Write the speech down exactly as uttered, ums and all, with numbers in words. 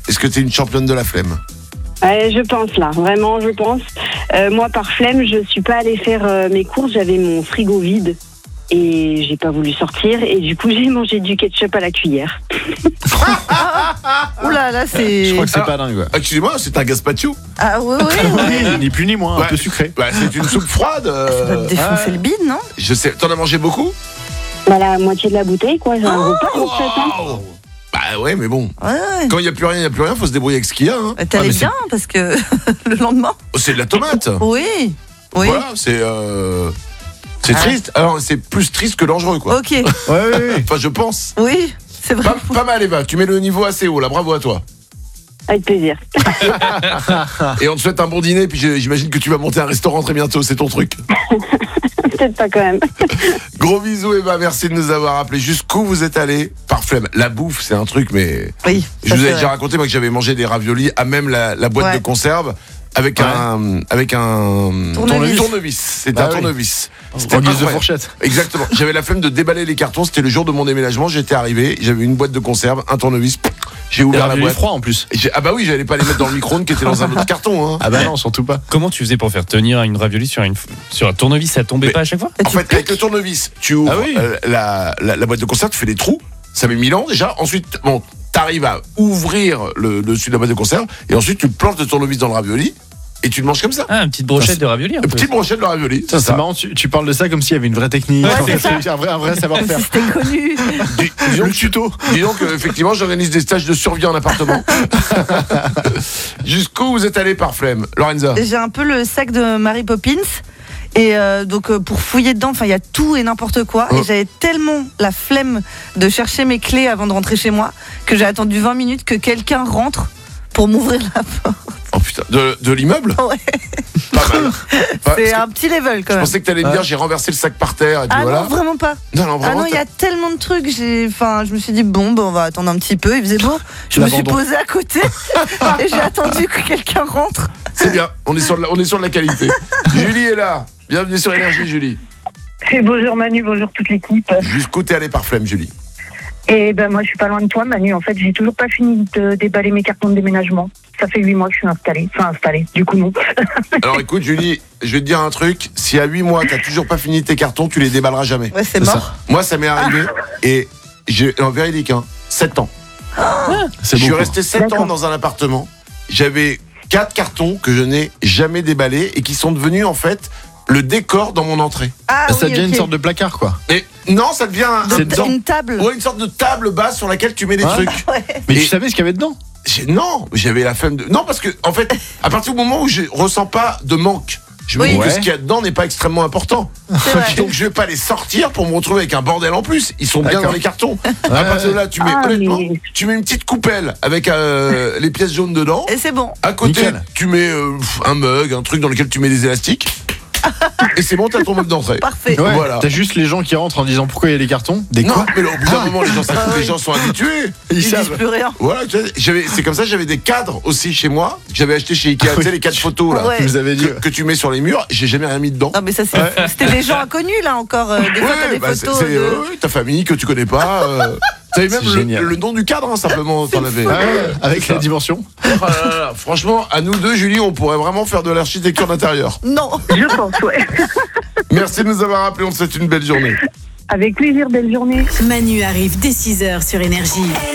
est-ce que t'es une championne de la flemme? Ouais, je pense là, vraiment, je pense. Euh, moi, par flemme, je suis pas allée faire euh, mes courses. J'avais mon frigo vide et j'ai pas voulu sortir. Et du coup, j'ai mangé du ketchup à la cuillère. Oula, là, c'est. Je crois que c'est Alors, pas dingue. Ouais. Excusez-moi, c'est un gazpacho. Ah, oui, oui, oui. Ni plus ni moins, Ouais. un peu sucré. Bah, c'est une soupe froide. Ça va euh, te défoncer le bide, non? Je sais. T'en as mangé beaucoup? Bah, la moitié de la bouteille, quoi. J'ai un repas, en fait. Hein. Wow. Bah ouais, mais bon. Ouais, ouais. Quand il n'y a plus rien, il n'y a plus rien, faut se débrouiller avec ce qu'il y a. Hein. Euh, T'allais mais c'est- bien parce que le lendemain. Oh, c'est de la tomate. Oui. Oui. Voilà, c'est. Euh... C'est Ah. triste. Alors, c'est plus triste que dangereux, quoi. Ok. Ouais, ouais, ouais. Enfin, je pense. Oui, c'est vrai. Pas, pas mal, Eva. Tu mets le niveau assez haut, là. Bravo à toi. Avec plaisir. Et on te souhaite un bon dîner. Puis j'imagine que tu vas monter un restaurant très bientôt. C'est ton truc. Peut-être pas quand même. Gros bisous, Eva. Merci de nous avoir appelés. Jusqu'où vous êtes allés? Par flemme. La bouffe, c'est un truc, mais. Oui. Je ça, vous c'est avais vrai. déjà raconté, moi, que j'avais mangé des raviolis à même la, la boîte Ouais. de conserve. Avec Ouais. un. Avec un. Tournevis. Tournevis. C'était Bah un oui. tournevis. En C'était guise de incroyable. fourchette. Exactement. J'avais la flemme de déballer les cartons. C'était le jour de mon déménagement. J'étais arrivé. J'avais une boîte de conserve, un tournevis. J'ai Il ouvert a la la boîte. froid en plus. Et j'ai- ah bah oui, j'allais pas les mettre dans le micro-ondes qui était dans un autre carton. Hein. Ah bah non, surtout pas. Comment tu faisais pour faire tenir une ravioli sur, une, sur un tournevis? Ça tombait Mais- pas à chaque fois? Et En tu fait, avec piques. le tournevis, tu ouvres Ah oui. euh, la, la, la boîte de conserve, tu fais des trous. Ça met mille ans déjà. Ensuite, bon, t'arrives à ouvrir le dessus de la boîte de conserve. Et ensuite, tu plantes le tournevis dans le ravioli. Et tu le manges comme ça. Ah, une petite brochette de ravioli un Une peu. petite brochette de ravioli. Ça, C'est c'est ça. marrant, tu, tu parles de ça comme s'il y avait une vraie technique, Ouais, un, c'est vrai, truc, un vrai, un vrai savoir-faire. Si c'était connu. Dis- disons Le que- tuto. Disons que effectivement j'organise des stages de survie en appartement. Jusqu'où vous êtes allé par flemme, Lorenza? J'ai un peu le sac de Mary Poppins. Et euh, donc euh, pour fouiller dedans, enfin il y a tout et n'importe quoi. Oh. Et j'avais tellement la flemme de chercher mes clés avant de rentrer chez moi que j'ai attendu vingt minutes que quelqu'un rentre pour m'ouvrir la porte. Oh putain, de, de l'immeuble? Ouais. Pas mal. Pas- C'est parce que un petit level quand Je même. pensais que t'allais me dire j'ai renversé le sac par terre et puis Ah voilà. non, vraiment pas. Non, non, Ah vraiment. non, il y a tellement de trucs. J'ai, enfin, je me suis dit bon, ben, on va attendre un petit peu. Il faisait beau. Je me suis L'abandon. posée à côté et j'ai attendu que quelqu'un rentre. C'est bien, on est sur de la, on est sur de la qualité. Julie est là. Bienvenue sur Énergie, Julie. Et bonjour Manu, bonjour toute l'équipe. Jusqu'où t'es allé par flemme, Julie? Et ben moi je suis pas loin de toi Manu, en fait j'ai toujours pas fini de déballer mes cartons de déménagement. Ça fait huit mois que je suis installée, enfin installée, du coup non. Alors écoute, Julie, je vais te dire un truc. Si à huit mois t'as toujours pas fini tes cartons, tu les déballeras jamais. Ouais, c'est C'est mort. Moi, ça m'est arrivé et j'ai en véridique, hein, sept ans. C'est Je suis beaucoup. resté sept ans D'accord. dans un appartement. J'avais quatre cartons que je n'ai jamais déballés et qui sont devenus en fait le décor dans mon entrée. Ah, Ça oui, devient ok. une sorte de placard, quoi. Et non, ça devient un, De- C'est dedans. une table. ouais, une sorte de table basse sur laquelle tu mets des Ouais. trucs. Mais Et- tu savais ce qu'il y avait dedans? J'ai- Non, j'avais la flemme de. Non, parce que en fait, à partir du moment où je ressens pas de manque, je me Oui. dis que Ouais. ce qu'il y a dedans n'est pas extrêmement important. C'est vrai. Donc je vais pas les sortir pour me retrouver avec un bordel en plus. Ils sont bien D'accord. dans les cartons. À partir de là, tu mets Ah, honnêtement, mais- tu mets une petite coupelle avec euh, les pièces jaunes dedans. Et c'est bon. À côté, Nickel. tu mets euh, pff, un mug, un truc dans lequel tu mets des élastiques. Et c'est bon, t'as ton meuble d'entrée. Parfait. Ouais. Voilà. T'as juste les gens qui rentrent en disant pourquoi il y a des cartons. Des Non, quoi? mais là, au bout d'un moment, les gens, ça- Ah les oui. gens sont habitués. Ils Ils disent savent. plus rien. Voilà, tu sais, j'avais- c'est comme ça, j'avais des cadres aussi chez moi que j'avais acheté chez Ikea, Ah tu sais, oui. les cadres photos là, Ouais. Tu nous avais dit. que, que tu mets sur les murs. J'ai jamais rien mis dedans. Non mais ça c'est, c'était des gens inconnus là encore. euh, des fois t'as Ouais, des bah, c'est- photos c'est de. euh, oui, ta famille que tu connais pas. Euh, T'avais même C'est le, génial. le nom du cadre, hein, simplement, t'en avais. Ah ouais, avec C'est la ça. dimension. Oh là là là. Franchement, à nous deux, Julie, on pourrait vraiment faire de l'architecture d'intérieur. Non. Je pense, ouais. Merci de nous avoir appelés, on te souhaite une belle journée. Avec plaisir, belle journée. Manu arrive dès six heures sur Énergie.